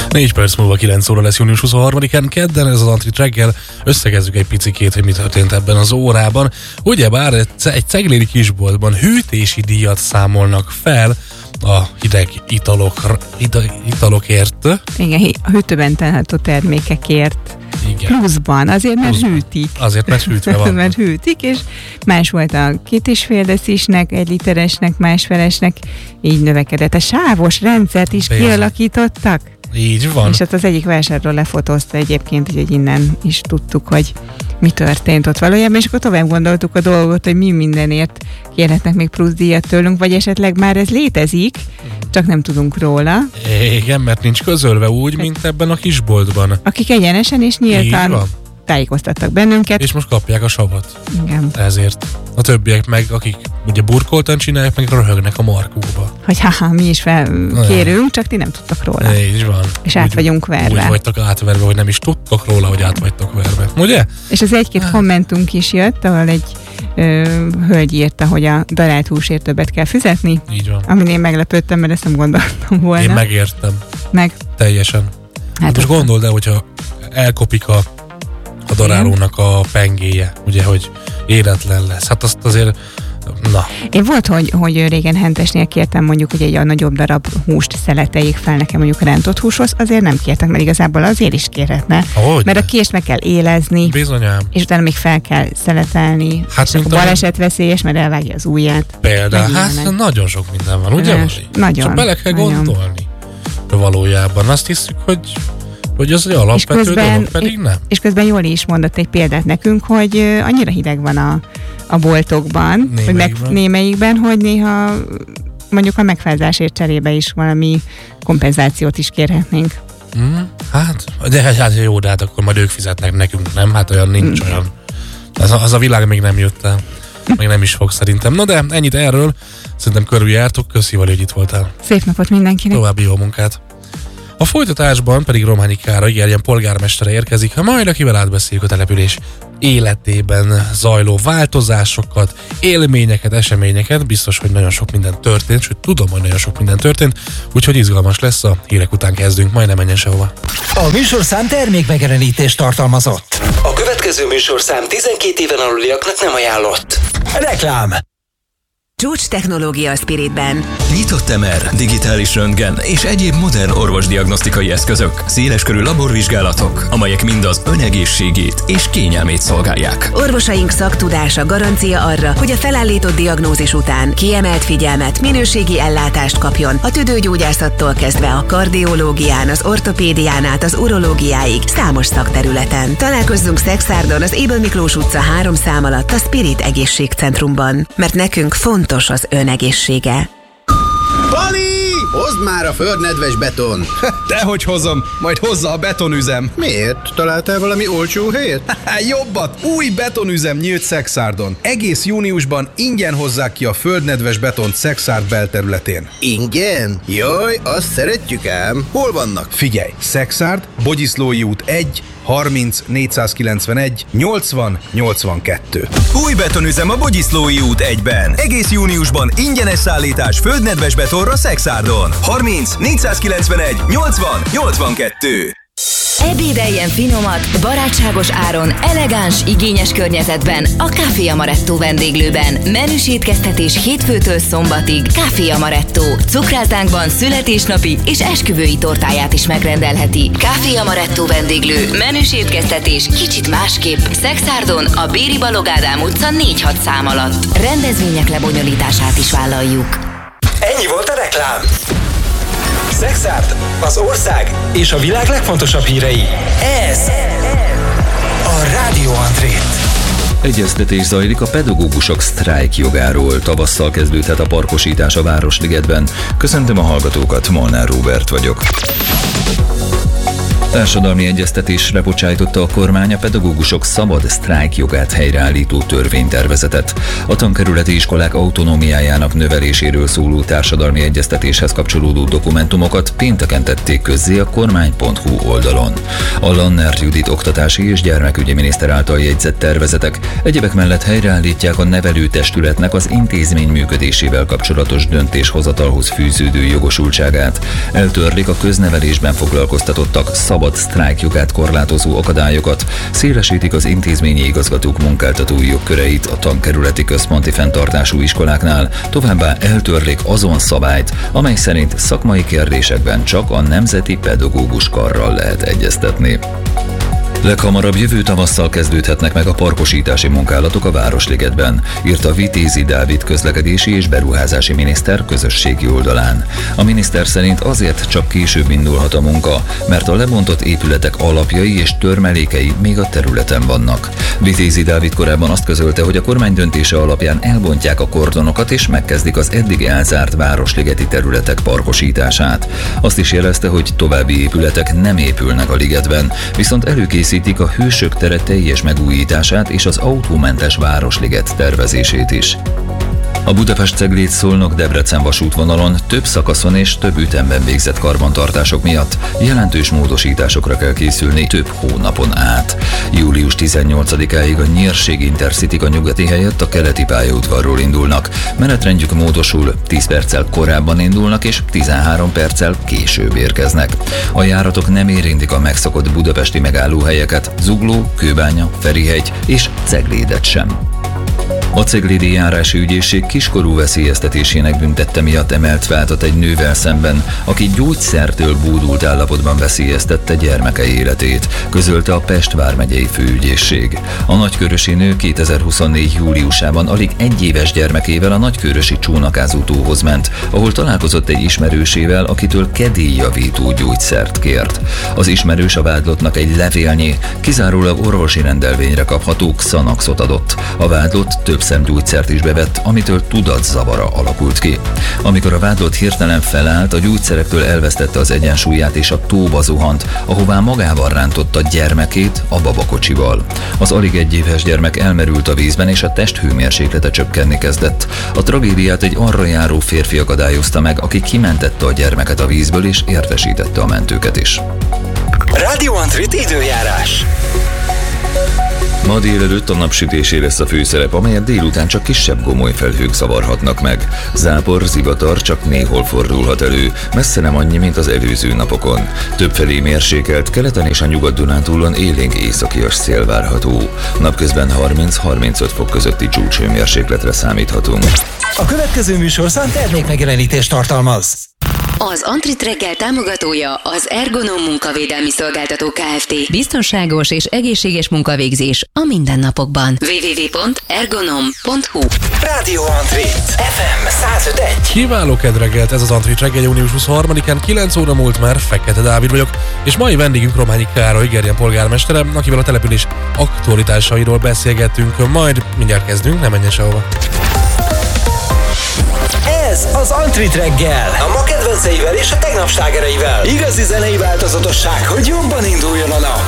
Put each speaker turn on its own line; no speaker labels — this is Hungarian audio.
4 perc múlva 9 óra lesz június 23-án, kedden ez az Antrit reggel, összegezzük egy picikét, hogy mi történt ebben az órában. Ugyebár egy ceglédi kisboltban hűtési díjat számolnak fel a hideg italokért.
Igen, a hűtőben található termékekért.
Igen.
Pluszban, azért mert hűtik.
Azért, mert hűtve van.
Mert hűtik, és más volt a 2,5 decisnek, 1 literesnek, másfelesnek, így növekedett. A sávos rendszert is kialakítottak.
Így van.
És hát az egyik vásárról lefotózta egyébként, hogy innen is tudtuk, hogy mi történt ott valójában, és akkor tovább gondoltuk a dolgot, hogy mi mindenért kérhetnek még plusz díjat tőlünk, vagy esetleg már ez létezik, csak nem tudunk róla.
Igen, mert nincs közölve úgy, mint ebben a kisboltban.
Akik egyenesen és nyíltan tájékoztattak bennünket.
És most kapják a savat.
Igen.
Ezért. A többiek meg, akik ugye burkoltan csinálják, meg röhögnek a markóba.
Hogy mi is felkérünk, csak ti nem tudtak róla.
Így van.
És át vagyunk verve.
Úgy vagytok átverve, hogy nem is tudtok róla, hogy át vagytok verve. Ugye?
És az egy-két kommentünk is jött, ahol egy hölgy írta, hogy a darált húsért többet kell fizetni.
Így van.
Amin én meglepődtem, mert ezt nem gondoltam volna.
Én megértem. Teljesen. Hát most gondold el, hogyha elkopik a darálónak a pengéje, ugye, hogy életlen lesz. Hát azt azért, na.
Én volt, hogy régen hentesnél kértem mondjuk, hogy egy nagyobb darab húst szeleteljék fel nekem mondjuk rántott húshoz, azért nem kértek, mert igazából azért is kérhetne. Mert a kést meg kell élezni.
Bizonyám.
És utána még fel kell szeletelni. Hát, és akkor balesetveszélyes, mert elvágja az ujját.
Például, hát nagyon sok minden van, ugye?
Nagyon.
Csak bele kell gondolni. Valójában azt hiszük, hogy az egy alapvető dolog, pedig nem.
És közben Joli is mondott egy példát nekünk, hogy annyira hideg van a boltokban, némelyikben, hogy néha mondjuk a megfázásért cserébe is valami kompenzációt is kérhetnénk.
Hát jó, de hát akkor majd ők fizetnek nekünk, nem? Hát olyan nincs olyan. Az a világ még nem jött el. Még nem is fog szerintem. Na de ennyit erről. Szerintem körüljártuk. Köszi, Vali, hogy itt voltál.
Szép napot mindenkinek.
További jó munkát. A folytatásban pedig Rományi Károly Gerjen polgármestere érkezik, majd akivel átbeszéljük a település életében zajló változásokat, élményeket, eseményeket. Biztos, hogy nagyon sok minden történt, sőt tudom, hogy nagyon sok minden történt, úgyhogy izgalmas lesz, a hírek után kezdünk, majd nem menjen sehova.
A műsorszám termékmegjelenítést tartalmazott. A következő műsorszám 12 éven aluliaknak nem ajánlott. Reklám.
Csúcs technológia a Spiritben.
Nyitott MR, digitális röntgen és egyéb modern orvosdiagnosztikai eszközök, széleskörű laborvizsgálatok, amelyek mind az ön egészségét és kényelmét szolgálják.
Orvosaink szaktudása garancia arra, hogy a felállított diagnózis után kiemelt figyelmet, minőségi ellátást kapjon a tüdőgyógyászattól kezdve a kardiológián, az ortopédián át az urológiáig számos szakterületen. Találkozzunk Szexárdon az Ébel Miklós utca 3 szám alatt a Spirit egészségcentrumban, mert nekünk fontos az ön egészsége.
Pali! Hozd már a földnedves beton!
Dehogy hozom, majd hozza a betonüzem.
Miért? Találtál valami olcsó helyet?
Jobbat! Új betonüzem nyílt Szexárdon. Egész júniusban ingyen hozzák ki a földnedves betont Szexárd belterületén.
Ingyen? Jaj, azt szeretjük ám. Hol vannak?
Figyelj! Szexárd, Bogyiszlói út 1, 30 491 80 82.
Új betonüzem a Bogyiszlói út 1-ben. Egész júniusban ingyenes szállítás földnedves betonra Szexárdon. 30 491 80 82.
Ebédeljen finomat, barátságos áron, elegáns, igényes környezetben a Café Amaretto vendéglőben. Menüs étkeztetés hétfőtől szombatig. Café Amaretto. Cukrászdánkban születésnapi és esküvői tortáját is megrendelheti. Café Amaretto vendéglő. Menüs étkeztetés kicsit másképp. Szexárdon a Béri Balogh Ádám utca 4-6 szám alatt. Rendezvények lebonyolítását is vállaljuk.
Ennyi volt a reklám. Szexárd, az ország és a világ legfontosabb hírei. Ez a Rádió Antrit.
Egyeztetés zajlik a pedagógusok sztrájk jogáról. Tavasszal kezdődhet a parkosítás a Városligetben. Köszöntöm a hallgatókat, Molnár Róbert vagyok. Társadalmi egyeztetésre bocsájtotta a kormány a pedagógusok szabad sztrájkjogát helyreállító törvénytervezetet. A tankerületi iskolák autonómiájának növeléséről szóló társadalmi egyeztetéshez kapcsolódó dokumentumokat pénteken tették közzé a kormány.hu oldalon. A Lannert Judit oktatási és gyermekügyi miniszter által jegyzett tervezetek egyebek mellett helyreállítják a nevelőtestületnek az intézmény működésével kapcsolatos döntéshozatalhoz fűződő jogosultságát, eltörlik a köznevelésben foglalkoztatottak szabad sztrájkjogát korlátozó akadályokat, szélesítik az intézményi igazgatók munkáltatói jogköreit a tankerületi központi fenntartású iskoláknál, továbbá eltörlik azon szabályt, amely szerint szakmai kérdésekben csak a Nemzeti Pedagógus Karral lehet egyeztetni. Leghamarabb jövő tavasszal kezdődhetnek meg a parkosítási munkálatok a Városligetben, írta Vitézi Dávid közlekedési és beruházási miniszter közösségi oldalán. A miniszter szerint azért csak később indulhat a munka, mert a lebontott épületek alapjai és törmelékei még a területen vannak. Vitézi Dávid korábban azt közölte, hogy a kormány döntése alapján elbontják a kordonokat és megkezdik az eddig elzárt városligeti területek parkosítását. Azt is jelezte, hogy további épületek nem épülnek a ligetben, viszont előkészítik a Hősök tere teljes megújítását és az autómentes Városliget tervezését is. A Budapest-Cegléd-Szolnok-Debrecen vasútvonalon több szakaszon és több ütemben végzett karbantartások miatt jelentős módosításokra kell készülni több hónapon át. Július 18-áig a Nyírség Intercity a nyugati helyett a keleti pályaudvarról indulnak. Menetrendjük módosul, 10 perccel korábban indulnak és 13 perccel később érkeznek. A járatok nem érintik a megszokott budapesti megállóhelyeket, Zugló, Kőbánya, Ferihegy és Ceglédet sem. A Ceglédi Járási Ügyészség kiskorú veszélyeztetésének büntette miatt emelt vádat egy nővel szemben, aki gyógyszertől bódult állapotban veszélyeztette gyermeke életét, közölte a Pest vármegyei főügyészség. A nagykörösi nő 2024. júliusában alig 1 éves gyermekével a nagykörösi Csónakázó tóhoz ment, ahol találkozott egy ismerősével, akitől kedélyjavító gyógyszert kért. Az ismerős a vádlottnak egy levélnyi, kizárólag orvosi rendelvényre kapható Xanaxot adott. A vádlott több szemgyógyszert is bevett, amitől tudatzavara alakult ki. Amikor a vádlott hirtelen felállt, a gyógyszerektől elvesztette az egyensúlyát és a tóba zuhant, ahová magával rántotta gyermekét a babakocsival. Az alig 1 éves gyermek elmerült a vízben, és a testhőmérséklete csökkenni kezdett. A tragédiát egy arra járó férfi akadályozta meg, aki kimentette a gyermeket a vízből és értesítette a mentőket is.
Radio Antrit időjárás.
Ma délelőtt a napsütésé lesz a főszerep, amelyet délután csak kisebb gomoly felhők zavarhatnak meg. Zápor, zivatar csak néhol fordulhat elő, messze nem annyi, mint az előző napokon. Többfelé mérsékelt, keleten és a Nyugat-Dunántúlon élénk északias szél várható. Napközben 30-35 fok közötti csúcshőmérsékletre számíthatunk.
A következő műsorszám termékmegjelenítést tartalmaz.
Az Antrit reggel támogatója az Ergonom munkavédelmi szolgáltató Kft. Biztonságos és egészséges munkavégzés a mindennapokban. www.ergonom.hu
Radio Antrit FM 105.1.
Kiváló kedreggelt, ez az Antrit reggel június 23-án, 9 óra múlt már, Fekete Dávid vagyok, és mai vendégünk Romhányi Károly, Gerjen polgármestere, akivel a település aktualitásairól beszélgettünk. Majd mindjárt kezdünk, ne menjen sehova.
Ez az Antrit reggel, a ma kedvenceivel és a tegnap slágereivel. Igazi zenei változatosság, hogy jobban induljon a nap.